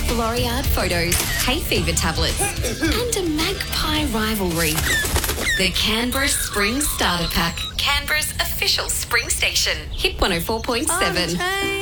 L'Oreal photos, hay fever tablets, and a magpie rivalry. The Canberra Spring Starter Pack, Canberra's official spring station. Hit 104.7.